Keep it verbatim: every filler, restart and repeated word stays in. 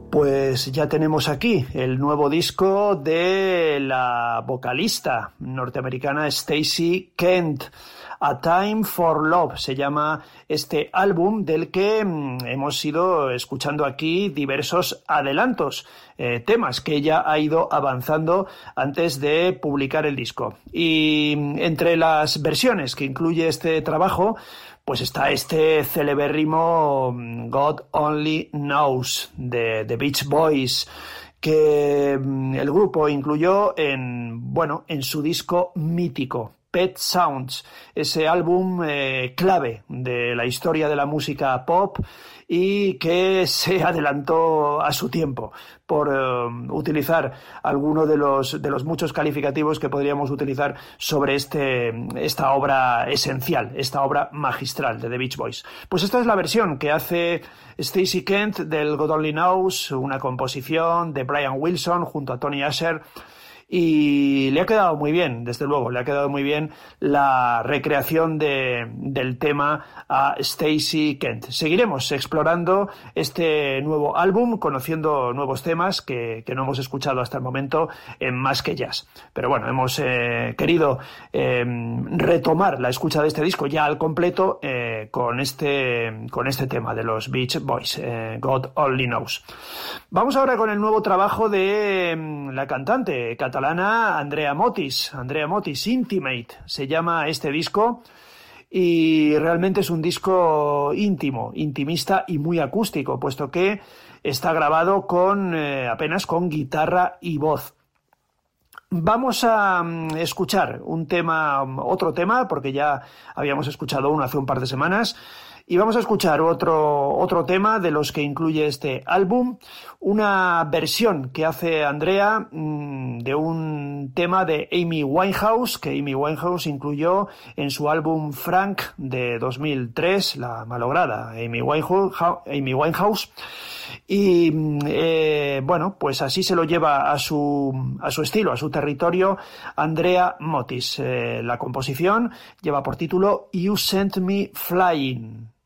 Pues ya tenemos aquí el nuevo disco de la vocalista norteamericana Stacey Kent. A Time for Love se llama este álbum, del que mmm, hemos ido escuchando aquí diversos adelantos, eh, temas que ella ha ido avanzando antes de publicar el disco. Y entre las versiones que incluye este trabajo, pues está este celebérrimo God Only Knows de The Beach Boys, que el grupo incluyó en, bueno, en su disco mítico Pet Sounds, ese álbum eh, clave de la historia de la música pop y que se adelantó a su tiempo por eh, utilizar alguno de los de los muchos calificativos que podríamos utilizar sobre este esta obra esencial, esta obra magistral de The Beach Boys. Pues esta es la versión que hace Stacey Kent del God Only Knows, una composición de Brian Wilson junto a Tony Asher. Y le ha quedado muy bien, desde luego, le ha quedado muy bien la recreación de, del tema a Stacey Kent. Seguiremos explorando este nuevo álbum, conociendo nuevos temas que, que no hemos escuchado hasta el momento en Más que Jazz. Pero bueno, hemos eh, querido eh, retomar la escucha de este disco ya al completo eh, con, este, con este tema de los Beach Boys, eh, God Only Knows. Vamos ahora con el nuevo trabajo de eh, la cantante catalana Andrea Motis, Andrea Motis, Intimate, se llama este disco, y realmente es un disco íntimo, intimista y muy acústico, puesto que está grabado con eh, apenas con guitarra y voz. Vamos a um, escuchar un tema, otro tema, porque ya habíamos escuchado uno hace un par de semanas. Y vamos a escuchar otro, otro tema de los que incluye este álbum, una versión que hace Andrea mmm, de un tema de Amy Winehouse, que Amy Winehouse incluyó en su álbum Frank de dos mil tres, la malograda Amy Winehouse. Amy Winehouse. Y eh, bueno, pues así se lo lleva a su, a su estilo, a su territorio, Andrea Motis. Eh, la composición lleva por título You Sent Me Flying.